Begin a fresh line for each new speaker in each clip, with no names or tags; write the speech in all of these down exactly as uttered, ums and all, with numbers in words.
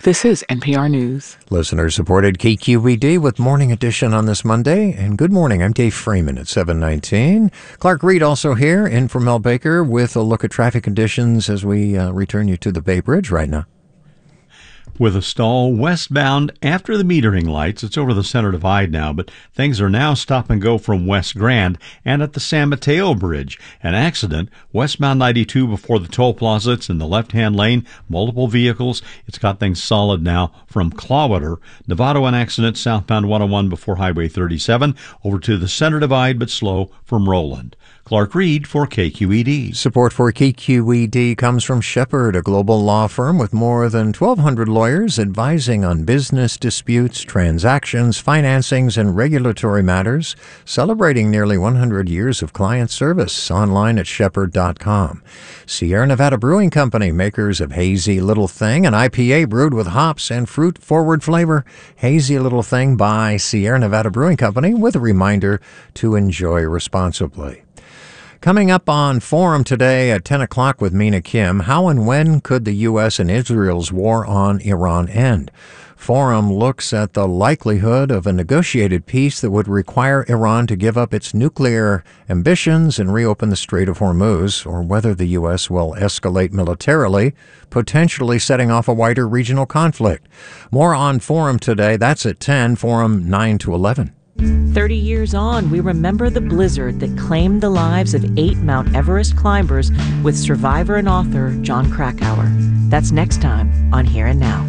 This is N P R News.
Listener-supported K Q E D with Morning Edition on this Monday. And good morning, I'm Dave Freeman at seven nineteen. Clark Reed also here, in for Mel Baker, with a look at traffic conditions as we uh, return you to the Bay Bridge right now.
With a stall westbound after the metering lights. It's over the center divide now, but things are now stop and go from West Grand and at the San Mateo Bridge. An accident westbound ninety-two before the toll plaza. It's in the left-hand lane. Multiple vehicles. It's got things solid now from Clawwater. Novato, an accident southbound one oh one before Highway thirty-seven. Over to the center divide, but slow from Roland. Clark Reed for K Q E D.
Support for K Q E D comes from Shepherd, a global law firm with more than twelve hundred lawyers advising on business disputes, transactions, financings, and regulatory matters, celebrating nearly one hundred years of client service. Online at shepherd dot com. Sierra Nevada Brewing Company, makers of Hazy Little Thing, an I P A brewed with hops and fruit-forward flavor. Hazy Little Thing by Sierra Nevada Brewing Company, with a reminder to enjoy responsibly. Coming up on Forum today at ten o'clock with Mina Kim, how and when could the U S and Israel's war on Iran end? Forum looks at the likelihood of a negotiated peace that would require Iran to give up its nuclear ambitions and reopen the Strait of Hormuz, or whether the U S will escalate militarily, potentially setting off a wider regional conflict. More on Forum today. That's at ten, Forum nine to eleven.
Thirty years on, we remember the blizzard that claimed the lives of eight Mount Everest climbers with survivor and author Jon Krakauer. That's next time on Here and Now.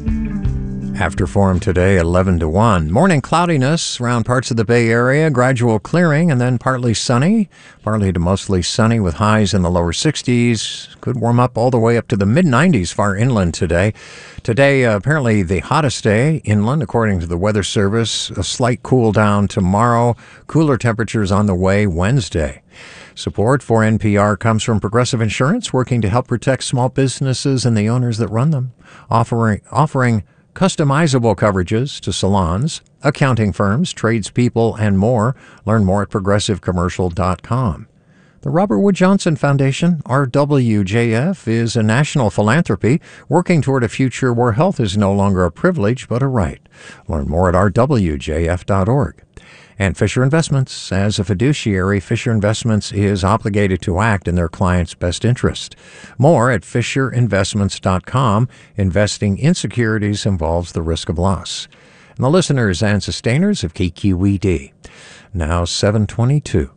After Forum today, eleven to one. Morning cloudiness around parts of the Bay Area, gradual clearing, and then partly sunny. Partly to mostly sunny with highs in the lower sixties. Could warm up all the way up to the mid nineties far inland today. Today, uh, apparently the hottest day inland, according to the Weather Service. A slight cool down tomorrow. Cooler temperatures on the way Wednesday. Support for N P R comes from Progressive Insurance, working to help protect small businesses and the owners that run them. Offering offering customizable coverages to salons, accounting firms, tradespeople, and more. Learn more at progressive commercial dot com. The Robert Wood Johnson Foundation, R W J F, is a national philanthropy working toward a future where health is no longer a privilege but a right. Learn more at r w j f dot org. And Fisher Investments. As a fiduciary, Fisher Investments is obligated to act in their client's best interest. More at fisher investments dot com. Investing in securities involves the risk of loss. And the listeners and sustainers of K Q E D. Now seven twenty-two.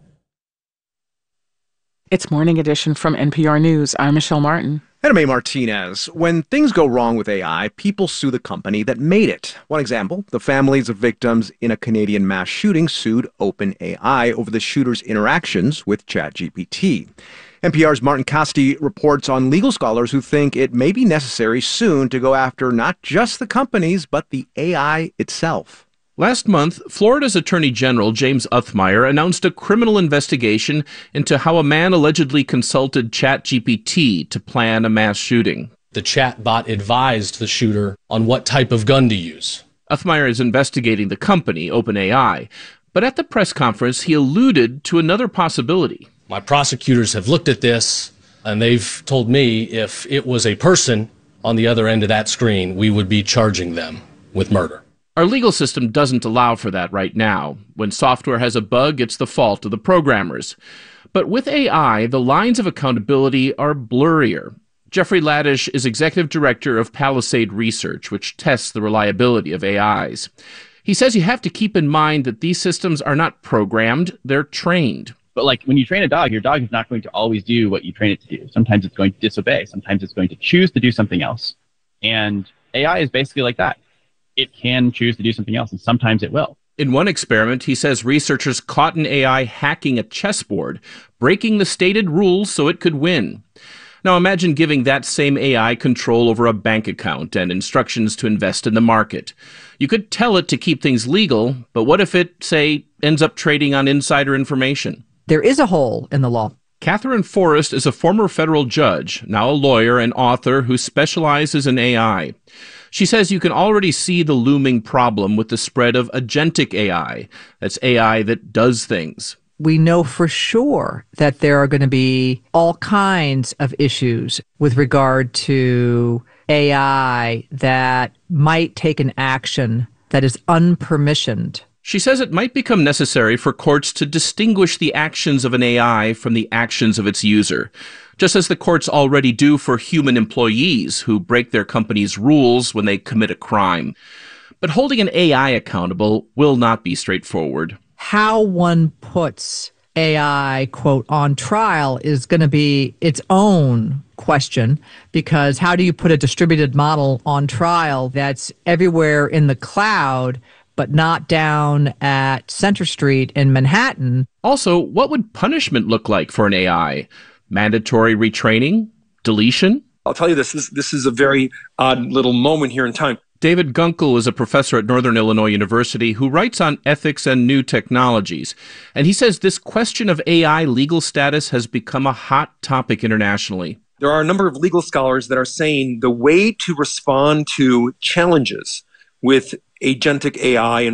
It's Morning Edition from N P R News. I'm Michelle Martin.
And I'm A. Martinez. When things go wrong with A I, people sue the company that made it. One example, the families of victims in a Canadian mass shooting sued OpenAI over the shooter's interactions with ChatGPT. N P R's Martin Casti reports on legal scholars who think it may be necessary soon to go after not just the companies, but the A I itself.
Last month, Florida's Attorney General James Uthmire announced a criminal investigation into how a man allegedly consulted ChatGPT to plan a mass shooting.
The chatbot advised the shooter on what type of gun to use.
Uthmire is investigating the company, OpenAI, but at the press conference, he alluded to another possibility.
My prosecutors have looked at this, and they've told me if it was a person on the other end of that screen, we would be charging them with murder.
Our legal system doesn't allow for that right now. When software has a bug, it's the fault of the programmers. But with A I, the lines of accountability are blurrier. Jeffrey Ladish is executive director of Palisade Research, which tests the reliability of A Is. He says you have to keep in mind that these systems are not programmed, they're trained.
But like when you train a dog, your dog is not going to always do what you train it to do. Sometimes it's going to disobey. Sometimes it's going to choose to do something else. And A I is basically like that. It can choose to do something else, and sometimes it will.
In one experiment, he says researchers caught an A I hacking a chessboard, breaking the stated rules so it could win. Now imagine giving that same A I control over a bank account and instructions to invest in the market. You could tell it to keep things legal, but what if it, say, ends up trading on insider information?
There is a hole in the law.
Catherine Forrest is a former federal judge, now a lawyer and author who specializes in A I. She says you can already see the looming problem with the spread of agentic A I. That's A I that does things.
we know for sure that there are going to be all kinds of issues with regard to A I that might take an action that is unpermissioned.
She says it might become necessary for courts to distinguish the actions of an A I from the actions of its user, just as the courts already do for human employees who break their company's rules when they commit a crime. But holding an A I accountable will not be straightforward.
How one puts A I, quote, on trial is going to be its own question, because how do you put a distributed model on trial that's everywhere in the cloud, but not down at Center Street in Manhattan?
Also, what would punishment look like for an A I? Mandatory retraining? Deletion?
I'll tell you this, this, this is a very odd little moment here in time.
David Gunkel is a professor at Northern Illinois University who writes on ethics and new technologies. And he says this question of A I legal status has become a hot topic internationally.
There are a number of legal scholars that are saying the way to respond to challenges with agentic A I and